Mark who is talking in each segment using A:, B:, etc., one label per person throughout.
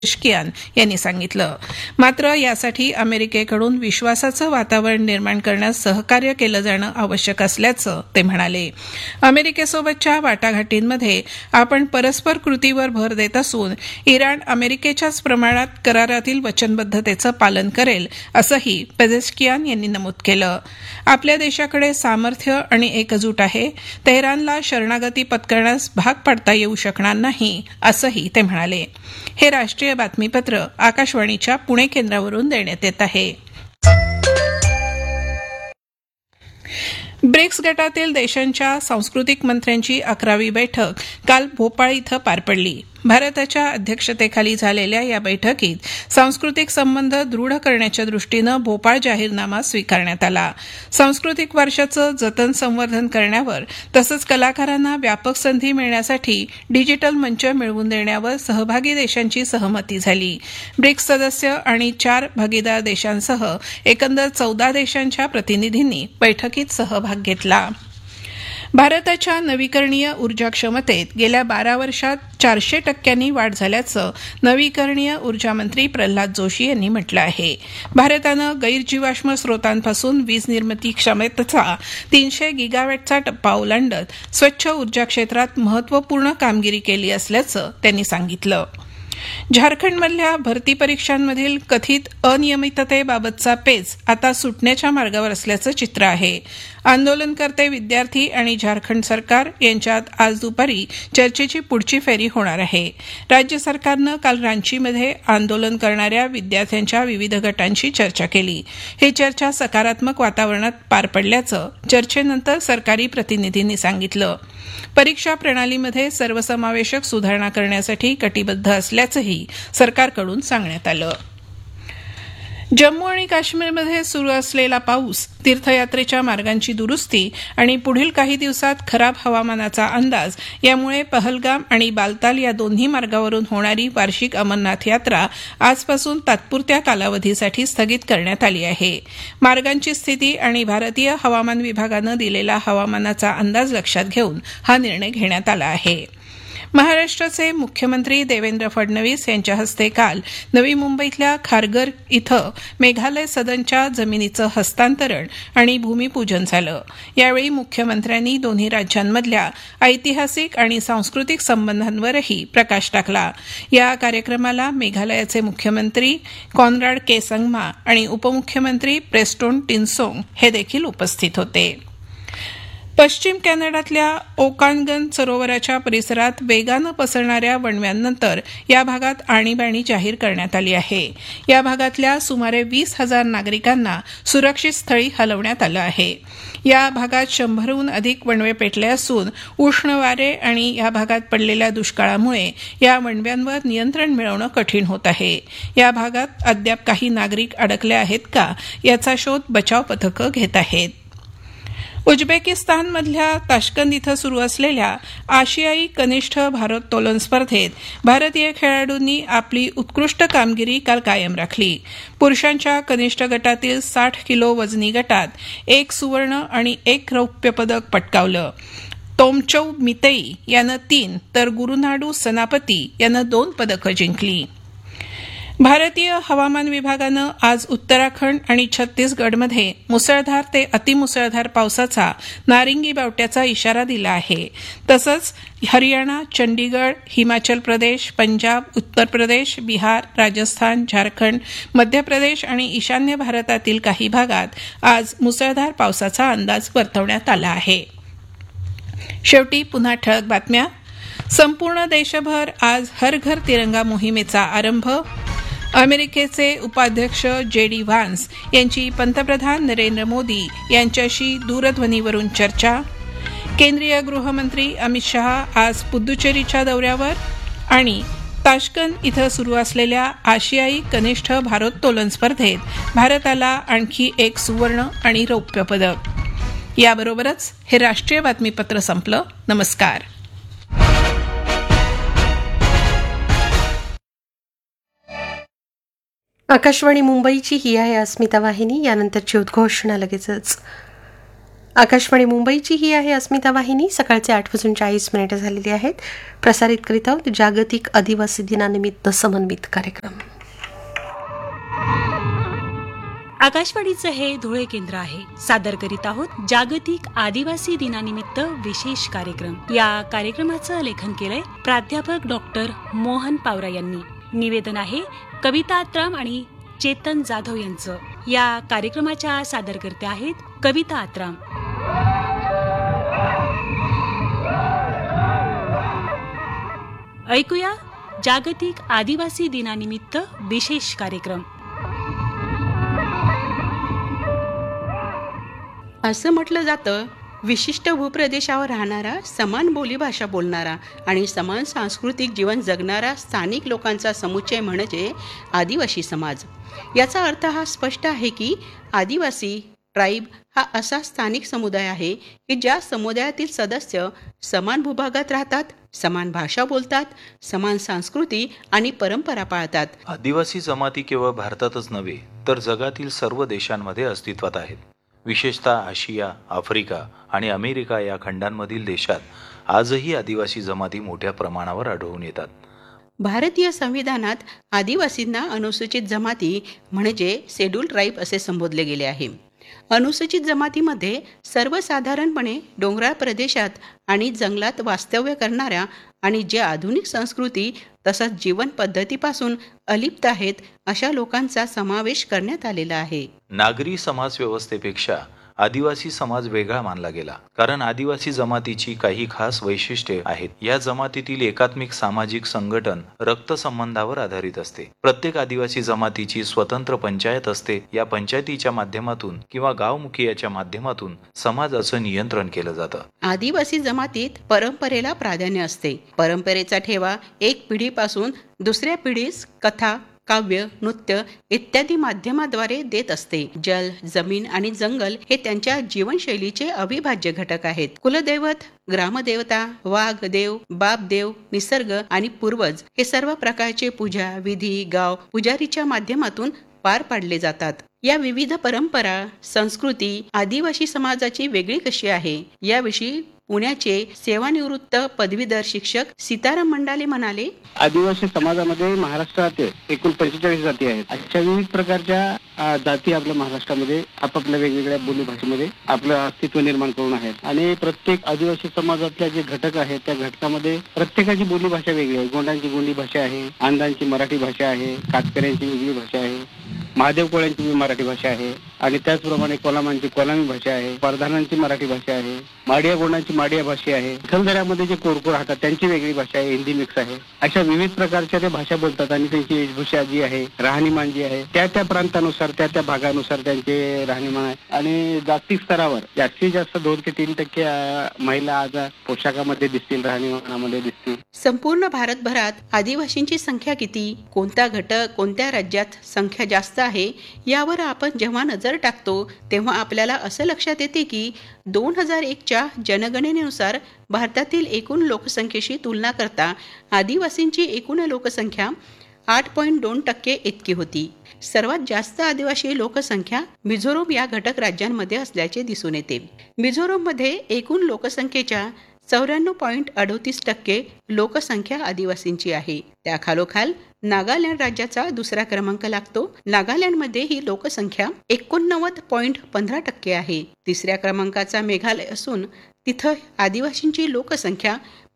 A: Pezeshkian यांनी सांगितलं. मात्र यासाठी अमेरिकेकडून विश्वासाचं वातावरण निर्माण करण्यास सहकार्य केलं जाणं आवश्यक असल्याचं ते म्हणाले. अमेरिकेसोबतच्या वाटाघाटींमध्ये आपण परस्पर कृतीवर भर देत असून इराण अमेरिकेच्याच प्रमाणात करारातील वचनबद्धतेचं पालन करेल असंही पेजेशकियान यांनी नमूद केलं. आपल्या देशाकडे सामर्थ्य आणि एकजूट आहे. तेहरानला शरणागती पत्करण्यास भाग पाडता येऊ शकणार नाही असंही ते म्हणाले. हे राष्ट्रीय बातमीपत्र आकाशवाणीच्या पुणे केंद्रावरून देण्यात येत आहे. ब्रिक्स गटातील देशांच्या सांस्कृतिक मंत्र्यांची 11वी बैठक काल भोपाळ इथं पार पडली. भारताच्या अध्यक्षतेखाली झालेल्या या बैठकीत सांस्कृतिक संबंध दृढ करण्याच्या दृष्टीनं भोपाळ जाहीरनामा स्वीकारण्यात आला. सांस्कृतिक वारशाचं जतन संवर्धन करण्यावर तसंच कलाकारांना व्यापक संधी मिळण्यासाठी डिजिटल मंच मिळवून देण्यावर सहभागी देशांची सहमती झाली. ब्रिक्स सदस्य आणि 4 भागीदार देशांसह एकंदर 14 देशांच्या प्रतिनिधींनी बैठकीत सहभाग घेतला. भारताच्या नवीकरणीय ऊर्जा क्षमतेत गेल्या 12 वर्षात 400% वाढ झाल्याचं नवीकरणीय ऊर्जा मंत्री प्रल्हाद जोशी यांनी म्हटलं आहे. भारतानं गैरजीवाश्म स्रोतांपासून वीज निर्मिती क्षमतेचा 300 गिगावॅटचा टप्पा ओलांडत स्वच्छ ऊर्जा क्षेत्रात महत्त्वपूर्ण कामगिरी केली असल्याचं त्यांनी सांगितलं. झारखंडमधल्या भरती परीक्षांमधील कथित अनियमिततेबाबतचा पेच आता सुटण्याच्या मार्गावर असल्याचं चित्र आहे. आंदोलनकर्ते विद्यार्थी आणि झारखंड सरकार यांच्यात आज दुपारी चर्चेची पुढची फेरी होणार आहे. राज्य सरकारनं काल रांचीमध्ये आंदोलन करणाऱ्या विद्यार्थ्यांच्या विविध गटांशी चर्चा केली. ही चर्चा सकारात्मक वातावरणात पार पडल्याचं चर्चेनंतर सरकारी प्रतिनिधींनी सांगितलं. परीक्षा प्रणालीमध्ये सर्वसमावेशक सुधारणा करण्यासाठी कटिबद्ध असल्याचंही सरकारकडून सांगण्यात आलं. जम्मू आणि काश्मीरमध्ये सुरू असलेला पाऊस, तीर्थयात्रेच्या मार्गांची दुरुस्ती आणि पुढील काही दिवसात खराब हवामानाचा अंदाज यामुळे पहलगाम आणि बालताल या दोन्ही मार्गावरून होणारी वार्षिक अमरनाथ यात्रा आजपासून तात्पुरत्या कालावधीसाठी स्थगित करण्यात आली आहे. मार्गांची स्थिती आणि भारतीय हवामान विभागानं दिलेला हवामानाचा अंदाज लक्षात घेऊन हा निर्णय घेण्यात आला आहे. महाराष्ट्राचे मुख्यमंत्री देवेंद्र फडणवीस यांच्या हस्ते काल नवी मुंबईतल्या खारघर इथं मेघालय सदनच्या जमिनीचं हस्तांतरण आणि भूमिपूजन झालं. यावेळी मुख्यमंत्र्यांनी दोन्ही राज्यांमधल्या ऐतिहासिक आणि सांस्कृतिक संबंधांवरही प्रकाश टाकला. या कार्यक्रमाला मेघालयाचे मुख्यमंत्री कॉनराड के संगमा आणि उपमुख्यमंत्री प्रेस्टोन टिनसोंग हे देखील उपस्थित होते. पश्चिम कॅनडातल्या ओकानगन सरोवराच्या परिसरात वेगानं पसरणाऱ्या वणव्यांनंतर या भागात आणीबाणी जाहीर करण्यात आली आहे. या भागातल्या सुमारे 20,000 नागरिकांना सुरक्षित स्थळी हलवण्यात आलं आहे. या भागात 100हून अधिक वणवे पेटले असून उष्ण वारे आणि या भागात पडलेल्या दुष्काळामुळे या वणव्यांवर नियंत्रण मिळवणं कठीण होत आहे. या भागात अद्याप काही नागरिक अडकले आहेत का याचा शोध बचाव पथकं घेत आहेत. उझबेकिस्तानमधल्या ताश्कंद इथं सुरू असलेल्या आशियाई कनिष्ठ भारोत्तोलन स्पर्धेत भारतीय खेळाडूंनी आपली उत्कृष्ट कामगिरी काल कायम राखली. पुरुषांच्या कनिष्ठ गटातील 60 किलो वजनी गटात 1 सुवर्ण आणि 1 रौप्य पदक पटकावलं. तोमचौ मितेई यानं 3 तर गुरुनाडू सनापती यानं 2 पदकं जिंकली. भारतीय हवामान विभागानं आज उत्तराखंड आणि छत्तीसगडमध्ये मुसळधार ते अतिमुसळधार पावसाचा नारिंगी बावट्याचा इशारा दिला आहे. तसंच हरियाणा, चंडीगड, हिमाचल प्रदेश, पंजाब, उत्तर प्रदेश, बिहार, राजस्थान, झारखंड, मध्य प्रदेश आणि ईशान्य भारतातील काही भागात आज मुसळधार पावसाचा अंदाज वर्तवण्यात आला आहे. शेवटी पुन्हा ठळक बातम्या. संपूर्ण देशभर आज हर घर तिरंगा मोहिमेचा आरंभ. अमेरिकेचे उपाध्यक्ष JD व्हान्स यांची पंतप्रधान नरेंद्र मोदी यांच्याशी दूरध्वनीवरून चर्चा. केंद्रीय गृहमंत्री अमित शहा आज पुद्दुचेरीच्या दौऱ्यावर आणि ताश्कंद इथं सुरू असलेल्या आशियाई कनिष्ठ भारोत्तोलन स्पर्धेत भारताला आणखी 1 सुवर्ण आणि रौप्य पदक. याबरोबरच हे राष्ट्रीय बातमीपत्र संपलं. नमस्कार.
B: आकाशवाणी मुंबईची ही आहे अस्मिता वाहिनी. यानंतरची उद्घोषणा लगेचच. आकाशवाणी मुंबईची ही आहे अस्मिता वाहिनी. सकाळचे 8:40 झालेली आहेत. प्रसारित करीत आहोत जागतिक आदिवासी दिनानिमित्त समन्वित कार्यक्रम.
C: आकाशवाणीचं हे धुळे केंद्र आहे. सादर करीत आहोत जागतिक आदिवासी दिनानिमित्त विशेष कार्यक्रम. या कार्यक्रमाचं लेखन केलंय प्राध्यापक डॉक्टर मोहन पावरा यांनी. निवेदन आहे कविता आत्राम आणि चेतन जाधव यांचं. या कार्यक्रमाच्या सादरकर्त्या आहेत कविता आत्राम. ऐकूया जागतिक आदिवासी दिनानिमित्त विशेष कार्यक्रम.
D: असं म्हटलं जातं, विशिष्ट भूप्रदेशावर राहणारा, समान बोलीभाषा बोलणारा आणि समान सांस्कृतिक जीवन जगणारा स्थानिक लोकांचा समुच्चय म्हणजे आदिवासी समाज. याचा अर्थ हा स्पष्ट आहे की आदिवासी ट्राईब हा असा स्थानिक समुदाय आहे की ज्या समुदायातील सदस्य समान भूभागात राहतात, समान भाषा बोलतात, समान संस्कृती आणि परंपरा पाळतात.
E: आदिवासी जमाती केवळ भारतातच नव्हे तर जगातील सर्व देशांमध्ये अस्तित्वात आहेत. विशेषतः आशिया, आफ्रिका आणि अमेरिका या खंडांमधील देशात आजही आदिवासी जमाती मोठ्या प्रमाणावर आढळून येतात.
D: भारतीय संविधानात आदिवासींना अनुसूचित जमाती म्हणजे शेड्यूल ट्राईब असे संबोधले गेले आहे. अनुसूचित जमातीमध्ये सर्वसाधारणपणे डोंगराळ प्रदेशात आणि जंगलात वास्तव्य करणाऱ्या आणि जे आधुनिक संस्कृती तसंच जीवन पद्धतीपासून अलिप्त आहेत अशा लोकांचा समावेश करण्यात आलेला आहे.
E: नागरी समाज व्यवस्थेपेक्षा आदिवासी समाज वेगळा मानला गेला, कारण आदिवासी जमातीची काही खास वैशिष्ट्ये आहेत. या जमातीतील एकात्मिक सामाजिक संघटन रक्तसंबंधावर आधारित असते. प्रत्येक आदिवासी जमातीची स्वतंत्र पंचायत असते. या पंचायतीच्या माध्यमातून किंवा गाव मुखियाच्या माध्यमातून समाजाचं नियंत्रण केलं जातं.
D: आदिवासी जमातीत परंपरेला प्राधान्य असते. परंपरेचा ठेवा एक पिढीपासून दुसऱ्या पिढीस कथा, काव्य, नृत्य इत्यादी माध्यमाद्वारे देत असते. जल, जमीन आणि जंगल हे त्यांच्या जीवनशैलीचे अविभाज्य घटक आहेत. कुलदैवत, ग्रामदेवता, वाघ देव, बाप देव, निसर्ग आणि पूर्वज हे सर्व प्रकारचे पूजा विधी गाव पुजारीच्या माध्यमातून पार पाडले जातात. या विविध परंपरा, संस्कृती आदिवासी समाजाची वेगळी कशी आहे याविषयी पुण्याचे सेवानिवृत्त पदवीधर शिक्षक सीताराम मंडाले म्हणाले,
F: आदिवासी समाजामध्ये महाराष्ट्रात एकूण 45 जाती आहेत. अशा विविध प्रकारच्या जाती आपल्या महाराष्ट्रामध्ये आपापल्या वेगवेगळ्या बोली भाषेमध्ये आपलं अस्तित्व निर्माण करून आहेत. आणि प्रत्येक आदिवासी समाजातल्या जे घटक आहेत त्या घटकामध्ये प्रत्येकाची बोली भाषा वेगळी आहे. गोंडांची गोंडी भाषा आहे, आंदांची मराठी भाषा आहे, कातकऱ्यांची वेगळी भाषा आहे, महादेव कोळ्यांची मराठी भाषा आहे आणि त्याचप्रमाणे कोलामांची कोलामी भाषा आहे, परधानांची मराठी भाषा आहे, माडिया गोंडांची माडिया भाषा आहे, चिखलदऱ्यामध्ये जे कोरकोर राहतात त्यांची वेगळी भाषा आहे, हिंदी मिक्स आहे. अशा विविध प्रकारच्या त्या भाषा बोलतात आणि त्यांची वेशभूषा जी आहे, राहणीमान जी आहे त्या त्या प्रांतानुसार त्या त्या भागानुसार त्यांचे राहणीमान आहे. आणि जागतिक स्तरावर जास्तीत जास्त 2 ते 3% महिला आज पोशाखामध्ये दिसतील, राहणीमानामध्ये दिसतील.
D: संपूर्ण भारतभरात आदिवासींची संख्या किती, कोणता घटक कोणत्या राज्यात संख्या जास्त आहे यावर आपण जेव्हा नजर टाकतो तेव्हा आपल्याला असं लक्षात येते की 2001च्या जनगणनेनुसार भारतातील एकूण लोकसंख्येशी तुलना करता आदिवासींची एकूण लोकसंख्या 8.2% इतकी होती. सर्वात जास्त आदिवासी लोकसंख्या मिझोरम या घटक राज्यांमध्ये असल्याचे दिसून येते. मिझोरममध्ये एकूण लोकसंख्येच्या 94.38% लोकसंख्या आदिवासींची आहे. त्याखालोखाल नागालँड राज्याचा दुसरा क्रमांक लागतो. नागालँडमध्ये ही लोकसंख्या 89.15% आहे. तिसऱ्या क्रमांकाचा मेघालय असून तिथं आदिवासींची लोकसंख्या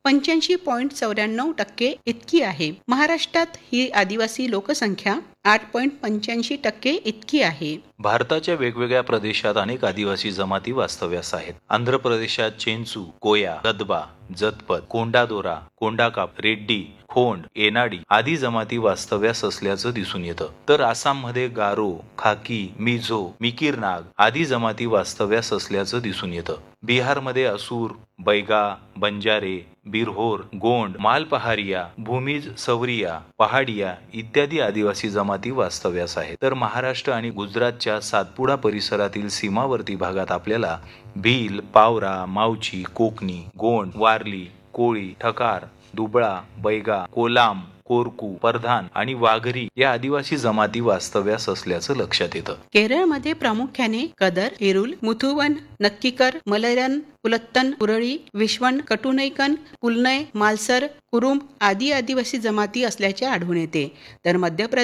D: 85.94% इतकी आहे. महाराष्ट्रात ही आदिवासी लोकसंख्या 8.85% इतकी आहे.
E: भारताच्या वेगवेगळ्या प्रदेशात अनेक आदिवासी जमाती वास्तव्यास आहेत. आंध्र प्रदेशात चेंचू, कोया, गदबा, जतपद, कोंडादोरा, कोंडाकाप, रेड्डी, खोंड, एनाडी आदी जमाती वास्तव्यास असल्याचं दिसून येतं. तर आसाममध्ये गारो, खाकी, मिझो, मिकीरनाग आदी जमाती वास्तव्यास असल्याचं दिसून येतं. बिहारमध्ये असुर, बैगा, बंजारे, बिरहोर, गोंड, मालपहारिया, भूमिज, सवरिया, पहाडिया इत्यादी आदिवासी जमाती वास्तव्यास आहेत. तर महाराष्ट्र आणि गुजरातच्या सातपुडा परिसरातील सीमावर्ती भागात आपल्याला भील, पावरा, मावची, कोकणी, गोंड, वारली, कोळी, ठकार, दुबळा, बैगा, कोलाम, कोरकू, परधान आणि वाघरी या आदिवासी जमाती वास्तव्यास असल्याचं लक्षात येतं.
D: केरळमध्ये प्रामुख्याने कदर, इरुल, मुथुवन, नक्कीकर, मलयन, पुलत्तन, पुरळी, विश्वण, कटुनैकन, पुलनय, मालसर, कुरुम आदी आदिवासी जमाती असल्याचे आढळून येते. तर मध्य